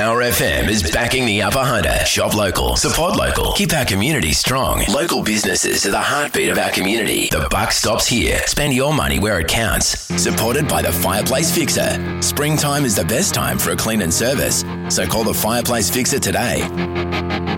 Power FM is backing the Upper Hunter. Shop local, support local, keep our community strong. Local businesses are the heartbeat of our community. The buck stops here. Spend your money where it counts. Supported by the Fireplace Fixer. Springtime is the best time for a clean and service, so call the Fireplace Fixer today.